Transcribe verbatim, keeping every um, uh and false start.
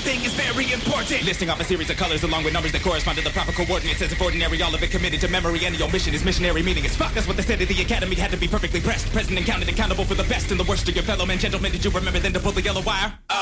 everything is very important. Listing off a series of colors along with numbers that correspond to the proper coordinates. As if ordinary, all of it committed to memory. And your mission is missionary, meaning it's fuck. That's what they said at the academy. Had to be perfectly pressed, present and counted, accountable for the best and the worst of your fellow men. Gentlemen, did you remember then to pull the yellow wire? Uh,